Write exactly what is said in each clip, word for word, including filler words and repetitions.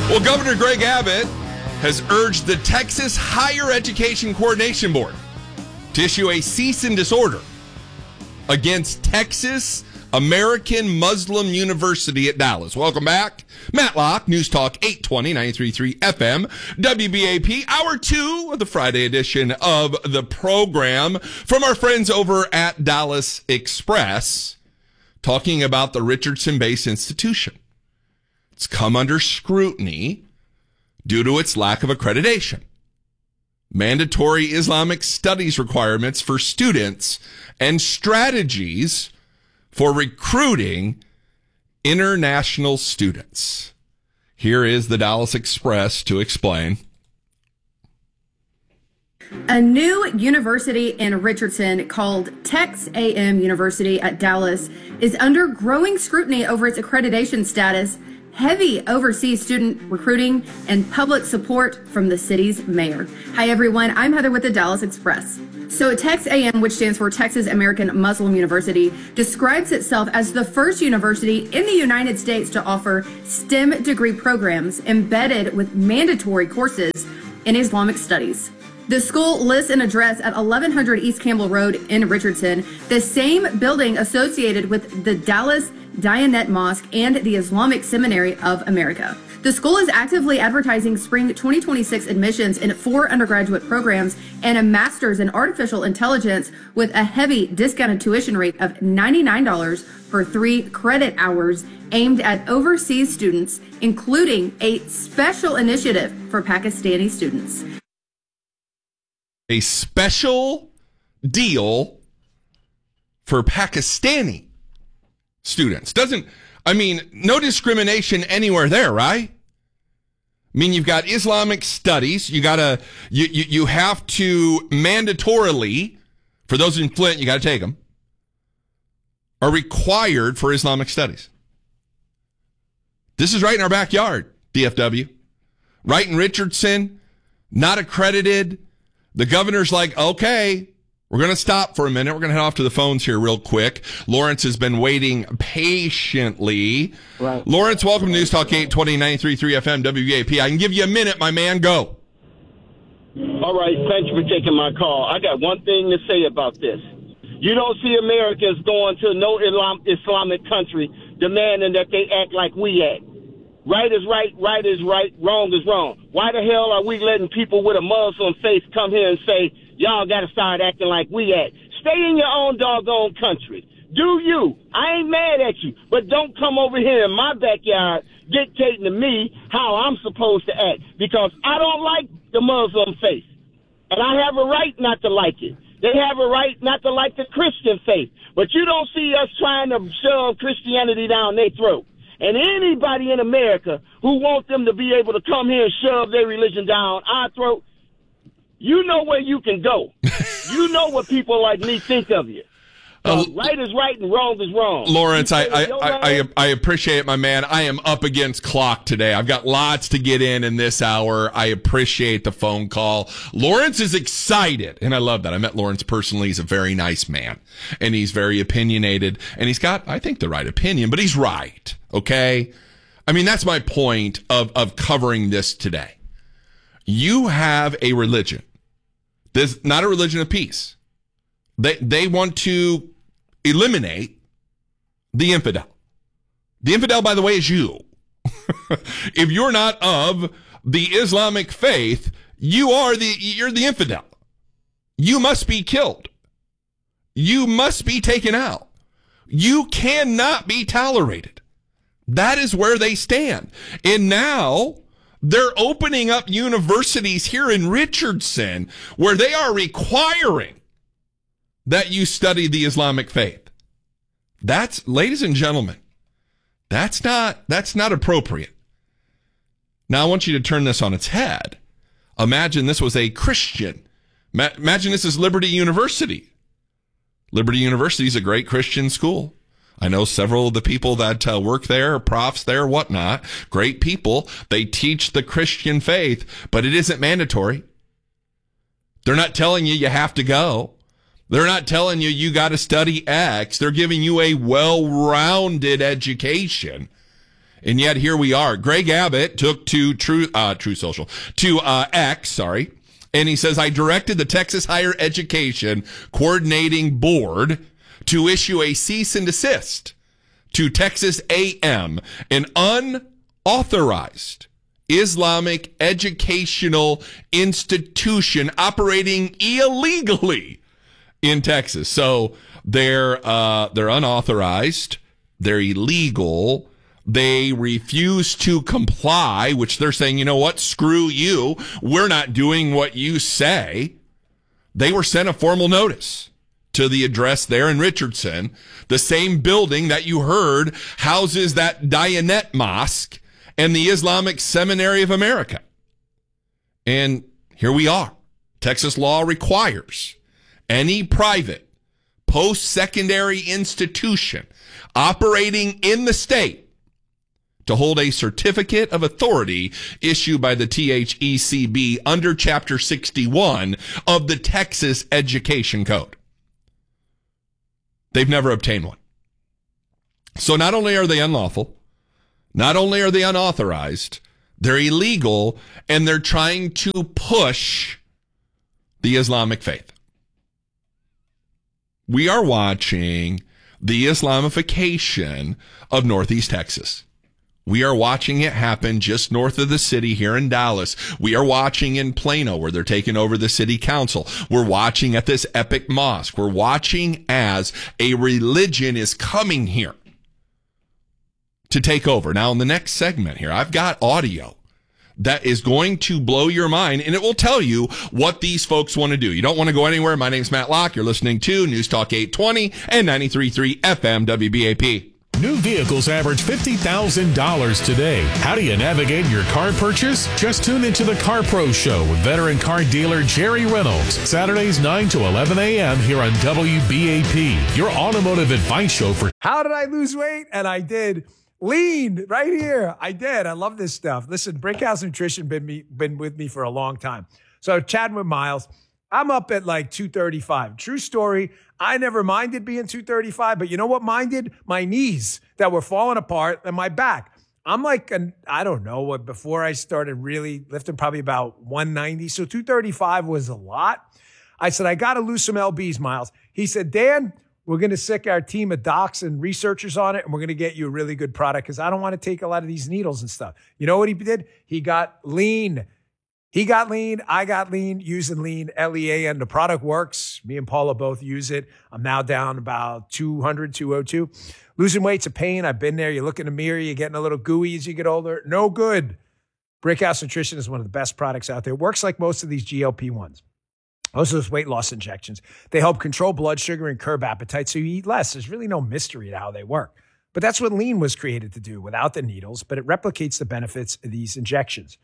Well, Governor Greg Abbott has urged the Texas Higher Education Coordination Board to issue a cease and disorder against Texas American Muslim University at Dallas. Welcome back. Matt Locke, News Talk eight twenty, ninety-three point three F M, W B A P, hour two of the Friday edition of the program from our friends over at Dallas Express, talking about the Richardson-based institution. It's come under scrutiny due to its lack of accreditation. Mandatory Islamic studies requirements for students and strategies for recruiting international students. Here is the Dallas Express to explain. A new university in Richardson called Tex A M University at Dallas is under growing scrutiny over its accreditation status, heavy overseas student recruiting, and public support from the city's mayor. Hi, everyone. I'm Heather with the Dallas Express. So Tex A M, which stands for Texas American Muslim University, describes itself as the first university in the United States to offer STEM degree programs embedded with mandatory courses in Islamic studies. The school lists an address at eleven hundred East Campbell Road in Richardson, the same building associated with the Dallas Diyanet Mosque and the Islamic Seminary of America. The school is actively advertising spring twenty twenty-six admissions in four undergraduate programs and a master's in artificial intelligence with a heavy discounted tuition rate of ninety-nine dollars for three credit hours aimed at overseas students, including a special initiative for Pakistani students. A special deal for Pakistani students. Doesn't, I mean, no discrimination anywhere there, right? I mean, you've got Islamic studies. You gotta, you, you, you have to mandatorily, for those in Flint, you gotta take them, are required for Islamic studies. This is right in our backyard, D F W. Right in Richardson, not accredited. The governor's like, okay, we're going to stop for a minute. We're going to head off to the phones here real quick. Lawrence has been waiting patiently. Right. Lawrence, welcome to News Talk eight twenty, ninety-three point three F M, W B A P. I can give you a minute, my man. Go. All right. Thank you for taking my call. I got one thing to say about this. You don't see Americans going to no Islam, Islamic country demanding that they act like we act. Right is right, right is right, wrong is wrong. Why the hell are we letting people with a Muslim faith come here and say, y'all got to start acting like we act? Stay in your own doggone country. Do you? I ain't mad at you, but don't come over here in my backyard dictating to me how I'm supposed to act, because I don't like the Muslim faith, and I have a right not to like it. They have a right not to like the Christian faith, but you don't see us trying to shove Christianity down their throat. And anybody in America who wants them to be able to come here and shove their religion down our throat, you know where you can go. You know what people like me think of you. So uh, right is right and wrong is wrong. Lawrence, I I, I, I I appreciate it, my man. I am up against clock today. I've got lots to get in in this hour. I appreciate the phone call. Lawrence is excited, and I love that. I met Lawrence personally. He's a very nice man, and he's very opinionated, and he's got, I think, the right opinion, but he's right, okay? I mean, that's my point of, of covering this today. You have a religion. This not a religion of peace. They they want to eliminate the infidel. The infidel, by the way, is you. If you're not of the Islamic faith, you are the you're the infidel. You must be killed. You must be taken out. You cannot be tolerated. That is where they stand. And now they're opening up universities here in Richardson where they are requiring that you study the Islamic faith. That's, ladies and gentlemen, that's not, that's not appropriate. Now, I want you to turn this on its head. Imagine this was a Christian. Ma- imagine this is Liberty University. Liberty University is a great Christian school. I know several of the people that uh, work there, profs there, whatnot. Great people. They teach the Christian faith, but it isn't mandatory. They're not telling you you have to go. They're not telling you you got to study X. They're giving you a well-rounded education. And yet here we are. Greg Abbott took to True, uh, True Social, to uh, X, sorry, and he says, I directed the Texas Higher Education Coordinating Board to issue a cease and desist to Texas A M, an unauthorized Islamic educational institution operating illegally in Texas. So they're uh, they're unauthorized, they're illegal. They refuse to comply, which they're saying, you know what, screw you. We're not doing what you say. They were sent a formal notice to the address there in Richardson, the same building that you heard houses that Diyanet Mosque and the Islamic Seminary of America. And here we are. Texas law requires any private post-secondary institution operating in the state to hold a certificate of authority issued by the T H E C B under Chapter sixty-one of the Texas Education Code. They've never obtained one. So not only are they unlawful, not only are they unauthorized, they're illegal, and they're trying to push the Islamic faith. We are watching the Islamification of Northeast Texas. We are watching it happen just north of the city here in Dallas. We are watching in Plano where they're taking over the city council. We're watching at this epic mosque. We're watching as a religion is coming here to take over. Now, in the next segment here, I've got audio that is going to blow your mind, and it will tell you what these folks want to do. You don't want to go anywhere. My name's Matt Locke. You're listening to News Talk eight twenty and ninety-three point three F M W B A P. New vehicles average fifty thousand dollars today. How do you navigate your car purchase? Just tune into the Car Pro Show with veteran car dealer Jerry Reynolds. Saturdays nine to eleven a.m. here on W B A P, your automotive advice show for... How did I lose weight? And I did. Lean right here. I did. I love this stuff. Listen, Brickhouse Nutrition been me been with me for a long time. So chatting with Miles, I'm up at like two thirty-five. True story. I never minded being two thirty-five, but you know what minded? My knees that were falling apart and my back. I'm like, an, I don't know what, before I started really lifting, probably about one ninety. So two thirty-five was a lot. I said, I got to lose some L Bs, Miles. He said, Dan, we're going to sick our team of docs and researchers on it, and we're going to get you a really good product because I don't want to take a lot of these needles and stuff. You know what he did? He got lean. He got lean. I got lean using lean, L E A N. The product works. Me and Paula both use it. I'm now down about two hundred, two oh two. Losing weight's a pain. I've been there. You look in the mirror. You're getting a little gooey as you get older. No good. Brickhouse Nutrition is one of the best products out there. It works like most of these G L P ones. Most of those weight loss injections. They help control blood sugar and curb appetite so you eat less. There's really no mystery to how they work. But that's what lean was created to do without the needles, but it replicates the benefits of these injections.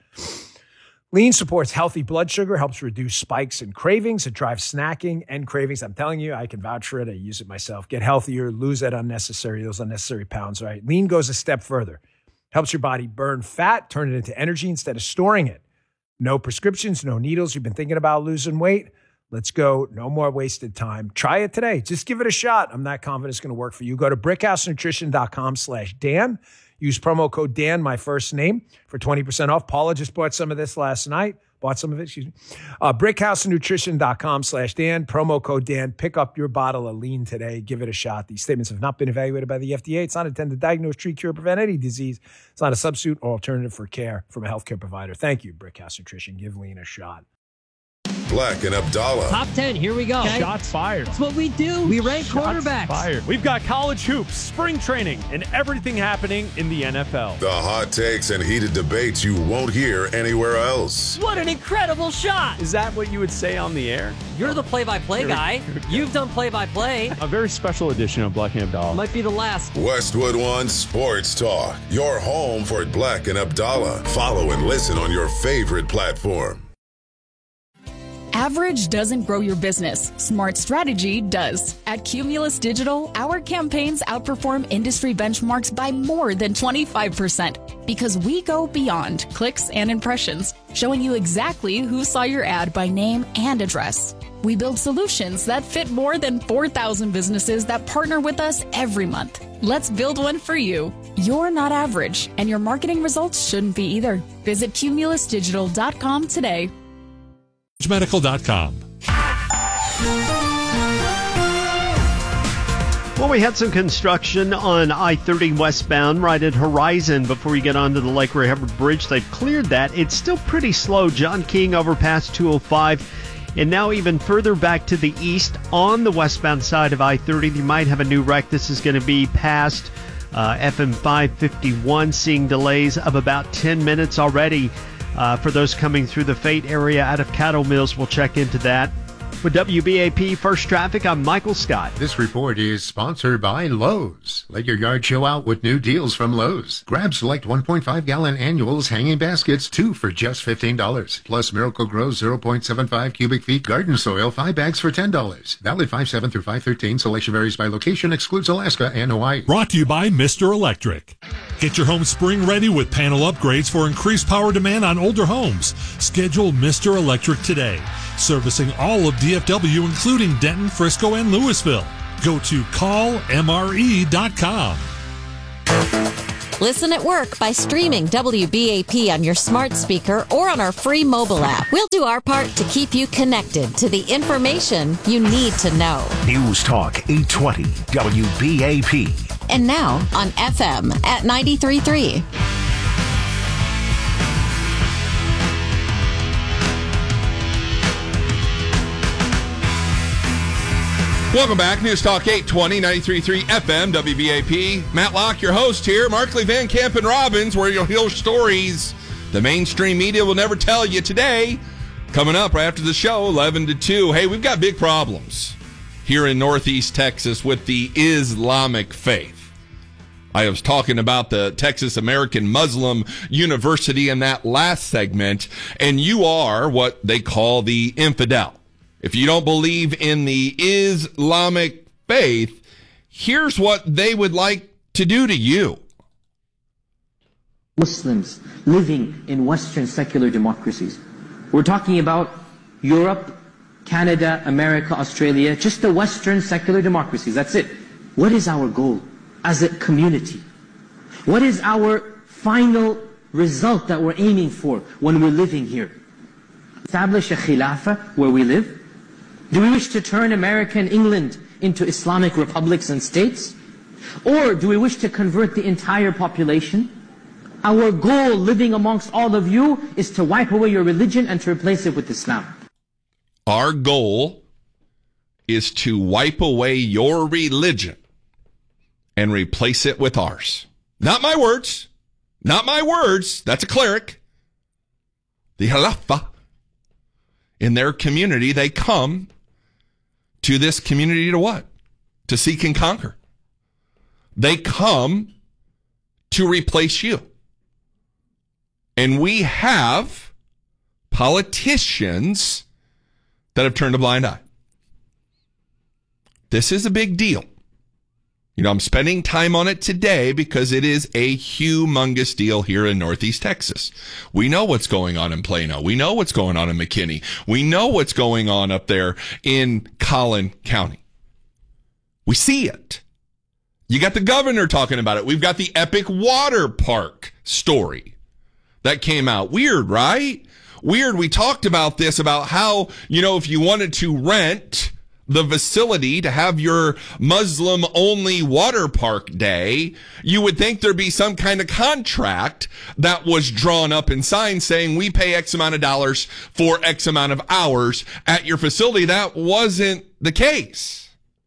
Lean supports healthy blood sugar, helps reduce spikes and cravings. It drives snacking and cravings. I'm telling you, I can vouch for it. I use it myself. Get healthier, lose that unnecessary, those unnecessary pounds, right? Lean goes a step further. Helps your body burn fat, turn it into energy instead of storing it. No prescriptions, no needles. You've been thinking about losing weight? Let's go. No more wasted time. Try it today. Just give it a shot. I'm not confident it's going to work for you. Go to brickhousenutrition.com slash Dan. Use promo code Dan, my first name, for twenty percent off. Paula just bought some of this last night. Bought some of it, excuse me. Uh, brickhousenutrition.com slash Dan. Promo code Dan. Pick up your bottle of lean today. Give it a shot. These statements have not been evaluated by the F D A. It's not intended to diagnose, treat, cure, prevent any disease. It's not a substitute or alternative for care from a healthcare provider. Thank you, Brickhouse Nutrition. Give lean a shot. Black and Abdallah. Top ten, here we go. Okay. Shots fired. That's what we do. We rank Shots quarterbacks. Fired. We've got college hoops, spring training, and everything happening in the N F L. The hot takes and heated debates you won't hear anywhere else. What an incredible shot. Is that what you would say on the air? You're the play-by-play guy. You've done play-by-play. A very special edition of Black and Abdallah. Might be the last. Westwood One Sports Talk. Your home for Black and Abdallah. Follow and listen on your favorite platform. Average doesn't grow your business. Smart strategy does. At Cumulus Digital, our campaigns outperform industry benchmarks by more than twenty-five percent because we go beyond clicks and impressions, showing you exactly who saw your ad by name and address. We build solutions that fit more than four thousand businesses that partner with us every month. Let's build one for you. You're not average, and your marketing results shouldn't be either. Visit cumulus digital dot com today. medical dot com. Well, we had some construction on I thirty westbound right at Horizon before you get onto the Lake Ray Hubbard Bridge. They've cleared that. It's still pretty slow. John King overpass two oh five. And now even further back to the east on the westbound side of I thirty, you might have a new wreck. This is going to be past uh, F M five fifty-one, seeing delays of about ten minutes already uh, for those coming through the Fate area out of Cattle Mills. We'll check into that. With W B A P First Traffic, I'm Michael Scott. This report is sponsored by Lowe's. Let your yard show out with new deals from Lowe's. Grab select one point five gallon annuals hanging baskets, two for just fifteen dollars. Plus Miracle Grow zero point seven five cubic feet garden soil, five bags for ten dollars. Valid five seven through five thirteen. Selection varies by location, excludes Alaska and Hawaii. Brought to you by Mister Electric. Get your home spring ready with panel upgrades for increased power demand on older homes. Schedule Mister Electric today. Servicing all of D F W, including Denton, Frisco, and Louisville. Go to call M R E dot com. Listen at work by streaming W B A P on your smart speaker or on our free mobile app. We'll do our part to keep you connected to the information you need to know. News Talk eight twenty W B A P. And now on F M at ninety-three point three. Welcome back. News Talk eight twenty, ninety-three point three F M, W B A P. Matt Locke, your host here. Markley, Van Camp, and Robbins, where you'll hear stories the mainstream media will never tell you today. Coming up right after the show, eleven to two. Hey, we've got big problems here in Northeast Texas with the Islamic faith. I was talking about the Texas American Muslim University in that last segment, and you are what they call the infidel. If you don't believe in the Islamic faith, here's what they would like to do to you. Muslims living in Western secular democracies. We're talking about Europe, Canada, America, Australia, just the Western secular democracies. That's it. What is our goal as a community? What is our final result that we're aiming for when we're living here? Establish a khilafah where we live? Do we wish to turn America and England into Islamic republics and states? Or do we wish to convert the entire population? Our goal living amongst all of you is to wipe away your religion and to replace it with Islam. Our goal is to wipe away your religion and replace it with ours. Not my words. Not my words. That's a cleric. The Khalifa. In their community, they come to this community to what? To seek and conquer. They come to replace you. And we have politicians that have turned a blind eye. This is a big deal. You know, I'm spending time on it today because it is a humongous deal here in Northeast Texas. We know what's going on in Plano. We know what's going on in McKinney. We know what's going on up there in Collin County. We see it. You got the governor talking about it. We've got the Epic Water Park story that came out. Weird, right? Weird. We talked about this, about how, you know, if you wanted to rent the facility to have your Muslim-only water park day, you would think there'd be some kind of contract that was drawn up and signed saying we pay X amount of dollars for X amount of hours at your facility. That wasn't the case.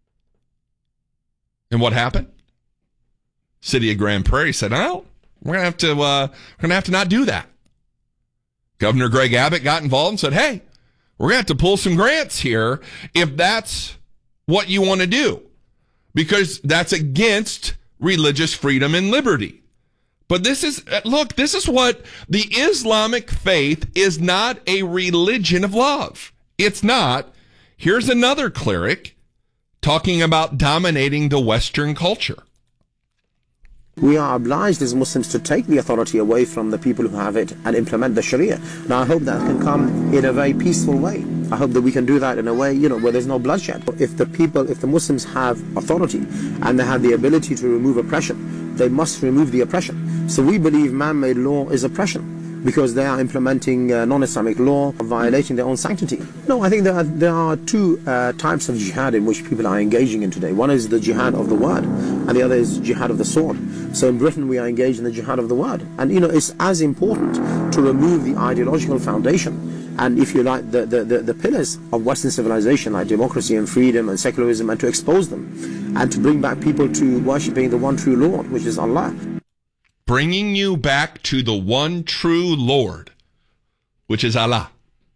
And what happened? City of Grand Prairie said, "Oh, we're gonna have to uh, we're gonna have to not do that." Governor Greg Abbott got involved and said, "Hey, we're going to have to pull some grants here if that's what you want to do, because that's against religious freedom and liberty." But this is, look, this is what the Islamic faith is. Not a religion of love. It's not. Here's another cleric talking about dominating the Western culture. We are obliged as Muslims to take the authority away from the people who have it and implement the Sharia. Now, I hope that can come in a very peaceful way. I hope that we can do that in a way, you know, where there's no bloodshed. If the people, if the Muslims have authority and they have the ability to remove oppression, they must remove the oppression. So we believe man-made law is oppression, because they are implementing uh, non-Islamic law, violating their own sanctity. No, I think there are, there are two uh, types of jihad in which people are engaging in today. One is the jihad of the word, and the other is jihad of the sword. So in Britain, we are engaged in the jihad of the word. And, you know, it's as important to remove the ideological foundation and, if you like, the, the, the, the pillars of Western civilization, like democracy and freedom and secularism, and to expose them, and to bring back people to worshipping the one true Lord, which is Allah. Bringing you back to the one true Lord, which is Allah.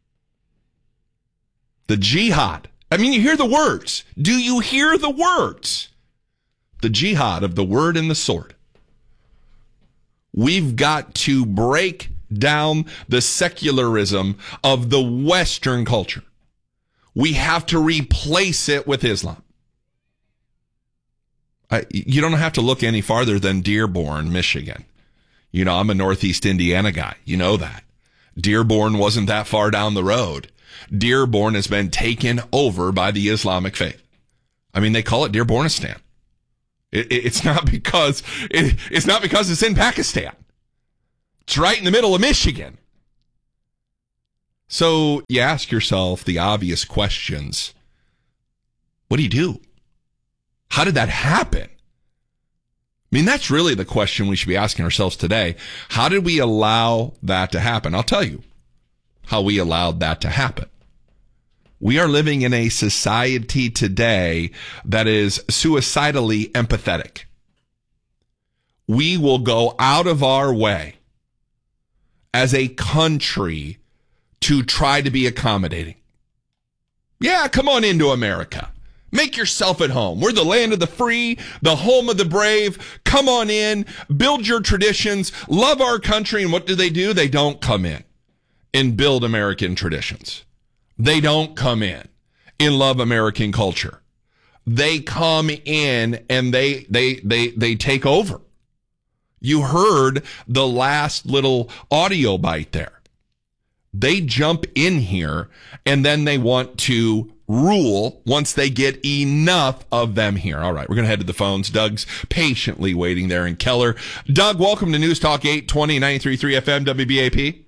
The jihad. I mean, you hear the words. Do you hear the words? The jihad of the word and the sword. We've got to break down the secularism of the Western culture. We have to replace it with Islam. I, you don't have to look any farther than Dearborn, Michigan. You know, I'm a Northeast Indiana guy. You know that. Dearborn wasn't that far down the road. Dearborn has been taken over by the Islamic faith. I mean, they call it Dearbornistan. It, it, it's not because it, it's not because it's in Pakistan. It's right in the middle of Michigan. So you ask yourself the obvious questions. What do you do? How did that happen? I mean, that's really the question we should be asking ourselves today. How did we allow that to happen? I'll tell you how we allowed that to happen. We are living in a society today that is suicidally empathetic. We will go out of our way as a country to try to be accommodating. Yeah, come on into America. Make yourself at home. We're the land of the free, the home of the brave. Come on in, build your traditions, love our country. And what do they do? They don't come in and build American traditions. They don't come in and love American culture. They come in and they, they, they, they take over. You heard the last little audio bite there. They jump in here and then they want to rule once they get enough of them here. All right, we're going to head to the phones. Doug's patiently waiting there in Keller. Doug, welcome to News Talk eight twenty, ninety-three point three F M, W B A P.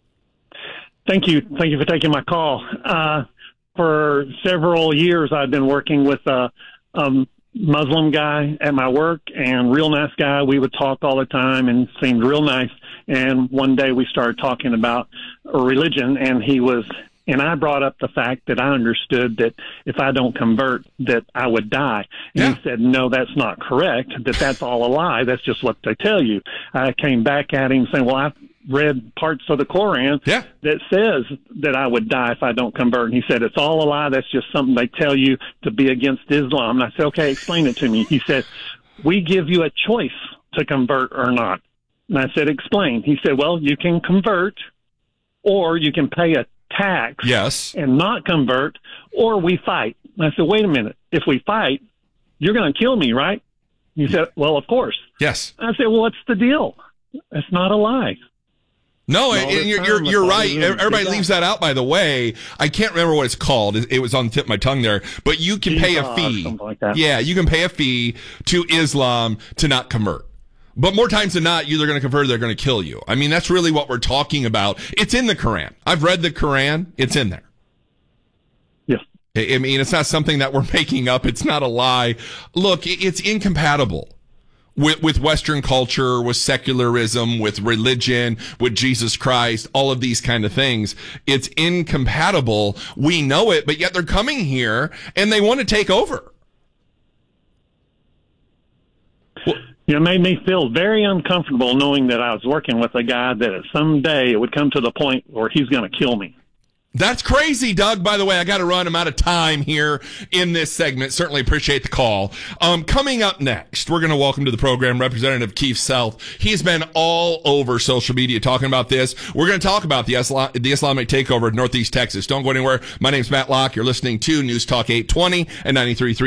Thank you. Thank you for taking my call. Uh, for several years, I've been working with a, a Muslim guy at my work, and real nice guy. We would talk all the time and seemed real nice. And one day we started talking about religion, and he was... And I brought up the fact that I understood that if I don't convert, that I would die. And yeah. He said, no, that's not correct, that that's all a lie. That's just what they tell you. I came back at him saying, well, I've read parts of the Koran yeah. that says that I would die if I don't convert. And he said, it's all a lie. That's just something they tell you to be against Islam. And I said, okay, explain it to me. He said, we give you a choice to convert or not. And I said, explain. He said, well, you can convert or you can pay a tax yes. and not convert, or we fight. And I said, wait a minute. If we fight, you're going to kill me, right? He said, well, of course. Yes. I said, well, what's the deal? It's not a lie. No, and you're, you're, you're right. Everybody leaves that out, by the way. I can't remember what it's called. It was on the tip of my tongue there. But you can pay a fee. Like that. Yeah, you can pay a fee to Islam to not convert. But more times than not, you're going to convert, they're going to kill you. I mean, that's really what we're talking about. It's in the Quran. I've read the Quran. It's in there. Yeah. I mean, it's not something that we're making up. It's not a lie. Look, it's incompatible with, with Western culture, with secularism, with religion, with Jesus Christ, all of these kind of things. It's incompatible. We know it, but yet they're coming here and they want to take over. Well, You know, it made me feel very uncomfortable knowing that I was working with a guy that someday it would come to the point where he's going to kill me. That's crazy, Doug. By the way, I got to run. I'm out of time here in this segment. Certainly appreciate the call. Um, coming up next, we're going to welcome to the program Representative Keith Self. He's been all over social media talking about this. We're going to talk about the, Islam- the Islamic takeover of Northeast Texas. Don't go anywhere. My name's Matt Locke. You're listening to News Talk eight twenty and ninety-three point three F M.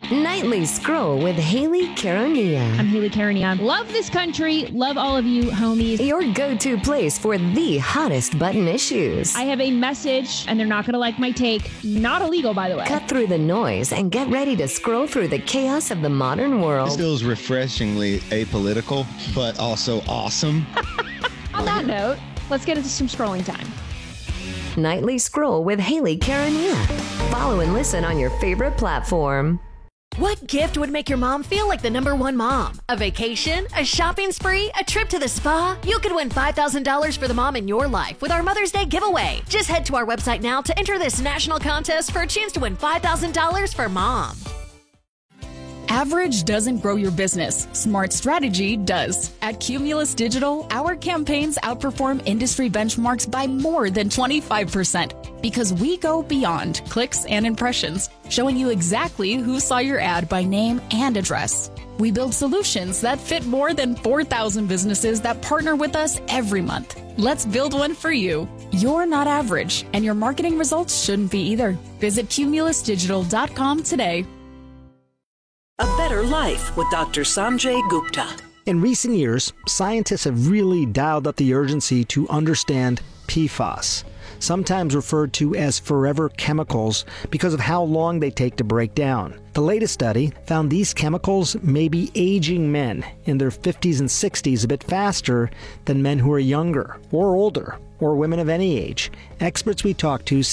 Nightly Scroll with Haley Caronia. I'm Haley Caronia. Love this country. Love all of you, homies. Your go-to place for the hottest button issues. I have a message, and they're not going to like my take. Not illegal, by the way. Cut through the noise and get ready to scroll through the chaos of the modern world. This feels refreshingly apolitical, but also awesome. On that note, let's get into some scrolling time. Nightly Scroll with Haley Caronia. Follow and listen on your favorite platform. What gift would make your mom feel like the number one mom? A vacation? A shopping spree? A trip to the spa? You could win five thousand dollars for the mom in your life with our Mother's Day giveaway. Just head to our website now to enter this national contest for a chance to win five thousand dollars for mom. Average doesn't grow your business. Smart strategy does. At Cumulus Digital, our campaigns outperform industry benchmarks by more than twenty-five percent because we go beyond clicks and impressions, showing you exactly who saw your ad by name and address. We build solutions that fit more than four thousand businesses that partner with us every month. Let's build one for you. You're not average, and your marketing results shouldn't be either. Visit cumulus digital dot com today. A Better Life with Doctor Sanjay Gupta. In recent years, scientists have really dialed up the urgency to understand P FAS, sometimes referred to as forever chemicals because of how long they take to break down. The latest study found these chemicals may be aging men in their fifties and sixties a bit faster than men who are younger or older or women of any age. Experts we talked to